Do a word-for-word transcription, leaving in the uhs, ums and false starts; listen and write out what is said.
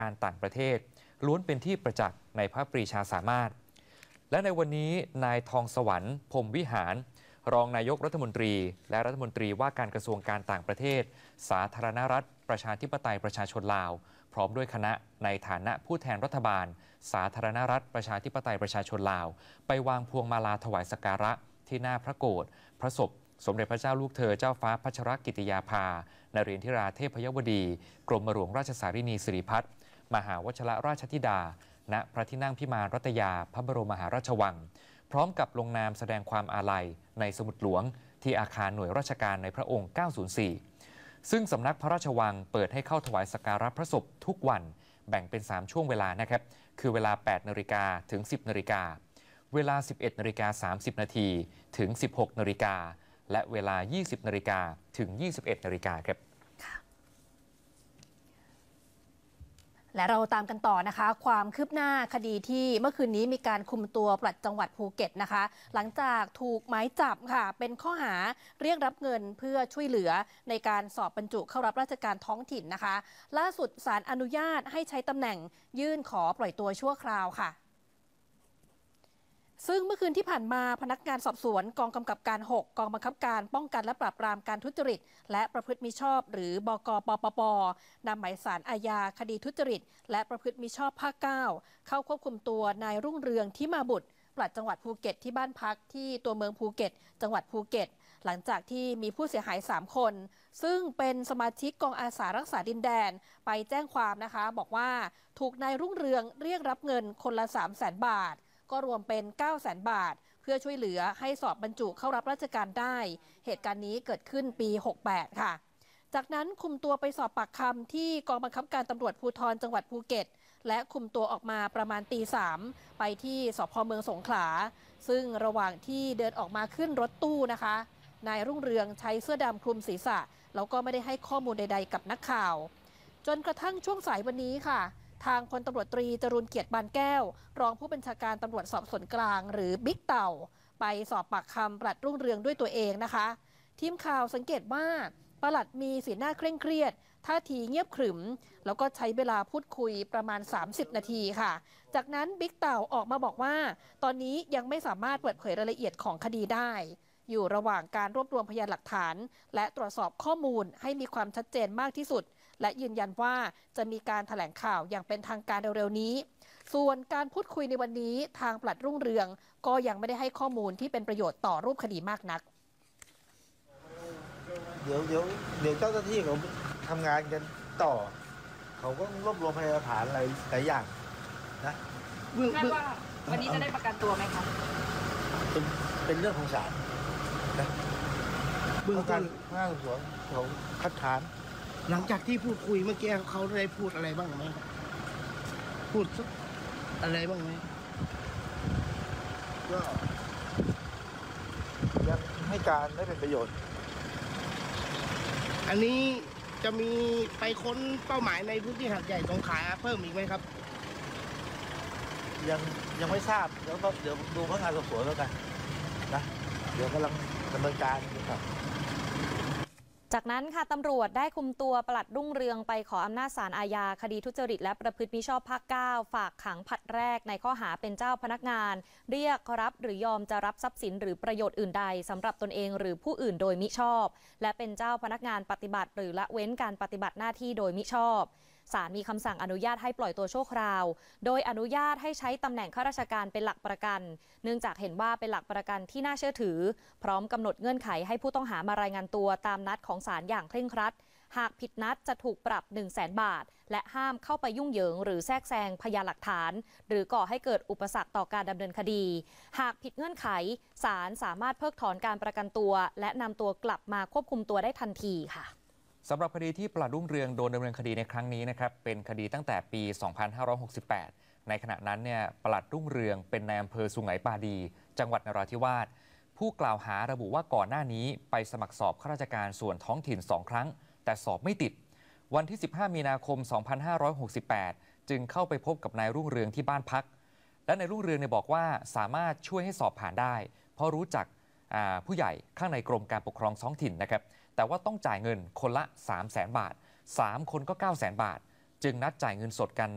การต่างประเทศล้วนเป็นที่ประจักษ์ในพระปรีชาสามารถและในวันนี้นายทองสวรรค์พรหมวิหารรองนายกรัฐมนตรีและรัฐมนตรีว่าการกระทรวงการต่างประเทศสาธารณรัฐประชาธิปไตยประชาชนลาวพร้อมด้วยคณะในฐานะผู้แทนรัฐบาลสาธารณรัฐประชาธิปไตยประชาชนลาวไปวางพวงมาลาถวายสักการะที่หน้าพระโกฐพระศพสมเด็จพระเจ้าลูกเธอเจ้าฟ้าพัชรกิติยาภานเรนทิราเทพยวดีกรมหลวงราชสารินีสิริพัฒน์มหาวชิรราชธิดาณพระที่นั่งพิมานรัตยาพระบรมมหาราชวังพร้อมกับลงนามแสดงความอาลัยในสมุดหลวงที่อาคารหน่วยราชการในพระองค์เก้าศูนย์สี่ซึ่งสำนักพระราชวังเปิดให้เข้าถวายสักการะพระศพทุกวันแบ่งเป็นสามช่วงเวลานะครับคือเวลาแปดนาฬิกาถึงสิบนาฬิกาเวลาสิบเอ็ดนาฬิกาสามสิบนาทีถึงสิบหกนาฬิกาและเวลายี่สิบนาฬิกาถึงยี่สิบเอ็ดนาฬิกาครับและเราตามกันต่อนะคะความคืบหน้าคดีที่เมื่อคืนนี้มีการคุมตัวปลัดจังหวัดภูเก็ตนะคะหลังจากถูกหมายจับค่ะเป็นข้อหาเรียกรับเงินเพื่อช่วยเหลือในการสอบบรรจุเข้ารับราชการท้องถิ่นนะคะล่าสุดศาลอนุญาตให้ใช้ตำแหน่งยื่นขอปล่อยตัวชั่วคราวค่ะซึ่งเมื่อคืนที่ผ่านมาพนักงานสอบสวนกองกำกับการหกกองบังคับการป้องกันและปราบปรามการทุจริตและประพฤติมิชอบหรือบก.ปปป.นำหมายสารอาญาคดีทุจริตและประพฤติมิชอบภาคเก้าเข้าควบคุมตัวนายรุ่งเรืองทิมาบุตรปลัดจังหวัดภูเก็ตที่บ้านพักที่ตัวเมืองภูเก็ตจังหวัดภูเก็ตหลังจากที่มีผู้เสียหายสามคนซึ่งเป็นสมาชิกกองอาสารักษาดินแดนไปแจ้งความนะคะบอกว่าถูกนายรุ่งเรืองเรียกรับเงินคนละ สามแสน บาทก็รวมเป็น เก้าแสน บาทเพื่อช่วยเหลือให้สอบบรรจุเข้ารับราชการได้เหตุการณ์นี้เกิดขึ้นปีหกแปดค่ะจากนั้นคุมตัวไปสอบปากคำที่กองบังคับการตำรวจภูธรจังหวัดภูเก็ตและคุมตัวออกมาประมาณตีสามไปที่สภ.เมืองสงขลาซึ่งระหว่างที่เดินออกมาขึ้นรถตู้นะคะนายรุ่งเรืองใช้เสื้อดำคลุมศีรษะแล้วก็ไม่ได้ให้ข้อมูลใดๆกับนักข่าวจนกระทั่งช่วงสายวันนี้ค่ะทางพลตำรวจตรีจรูญเกียรติบานแก้วรองผู้บัญชาการตำรวจสอบสวนกลางหรือบิ๊กเต่าไปสอบปากคำปลัดรุ่งเรืองด้วยตัวเองนะคะทีมข่าวสังเกตว่าปลัดมีสีหน้าเคร่งเครียดท่าทีเงียบขรึมแล้วก็ใช้เวลาพูดคุยประมาณสามสิบนาทีค่ะจากนั้นบิ๊กเต่าออกมาบอกว่าตอนนี้ยังไม่สามารถเปิดเผยรายละเอียดของคดีได้อยู่ระหว่างการรวบรวมพยานหลักฐานและตรวจสอบข้อมูลให้มีความชัดเจนมากที่สุดและยืนยันว่าจะมีการแถลงข่าวอย่างเป็นทางการเร็วๆนี้ส่วนการพูดคุยในวันนี้ทางปลัดรุ่งเรืองก็ยังไม่ได้ให้ข้อมูลที่เป็นประโยชน์ต่อรูปคดีมากนักเดี๋ยวเดี๋ยวเดี๋ยวเจ้าหน้าที่เขาทำงานกันต่อเขาก็รวบรวมพยานหลักฐานอะไรหลายอย่างนะคาดว่าวันนี้จะได้ประกันตัวไหมคะเป็นเป็นเรื่องของศาลนะเบื้องต้นพนักงานสอบสวนเขาคัดค้านหลังจากที่พูดคุยเมื่อกี้เขาได้พูดอะไรบ้างไหมพูดอะไรบ้างไหมก็ยังให้การได้เป็นประโยชน์อันนี้จะมีไปค้นเป้าหมายในพื้นที่หาดใหญ่สงขลาเพิ่มอีกไหมครับยังยังไม่ทราบเดี๋ยวเดี๋ยวดูพนักงานสอบสวนแล้วกันนะเดี๋ยวกำลังดำเนินการอยู่ครับจากนั้นค่ะตำรวจได้คุมตัวปลัดรุ่งเรืองไปขออำนาจศาลอาญาคดีทุจริตและประพฤติมิชอบภาคเก้าฝากขังผลัดแรกในข้อหาเป็นเจ้าพนักงานเรียกรับหรือยอมจะรับทรัพย์สินหรือประโยชน์อื่นใดสำหรับตนเองหรือผู้อื่นโดยมิชอบและเป็นเจ้าพนักงานปฏิบัติหรือละเว้นการปฏิบัติหน้าที่โดยมิชอบศาลมีคำสั่งอนุญาตให้ปล่อยตัวชั่วคราวโดยอนุญาตให้ใช้ตำแหน่งข้าราชการเป็นหลักประกันเนื่องจากเห็นว่าเป็นหลักประกันที่น่าเชื่อถือพร้อมกำหนดเงื่อนไขให้ผู้ต้องหามารายงานตัวตามนัดของศาลอย่างเคร่งครัดหากผิดนัดจะถูกปรับ หนึ่งแสน บาทและห้ามเข้าไปยุ่งเหยิงหรือแทรกแซงพยานหลักฐานหรือก่อให้เกิดอุปสรรคต่อการดำเนินคดีหากผิดเงื่อนไขศาลสามารถเพิกถอนการประกันตัวและนำตัวกลับมาควบคุมตัวได้ทันทีค่ะสำหรับคดีที่ปลัดรุ่งเรืองโดนดำเนินคดีในครั้งนี้นะครับเป็นคดีตั้งแต่ปี สองพันห้าร้อยหกสิบแปด ในขณะนั้นเนี่ยปลัดรุ่งเรืองเป็นนายอำเภอสุไหงปาดีจังหวัดนราธิวาสผู้กล่าวหาระบุว่าก่อนหน้านี้ไปสมัครสอบข้าราชการส่วนท้องถิ่นสองครั้งแต่สอบไม่ติดวันที่สิบห้ามีนาคม สองพันห้าร้อยหกสิบแปด จึงเข้าไปพบกับนายรุ่งเรืองที่บ้านพักและนายรุ่งเรืองเนี่ยบอกว่าสามารถช่วยให้สอบผ่านได้เพราะรู้จักผู้ใหญ่ข้างในกรมการปกครองท้องถิ่นนะครับแต่ว่าต้องจ่ายเงินคนละ สามแสน บาทสามคนก็ เก้าแสน บาทจึงนัดจ่ายเงินสดกัน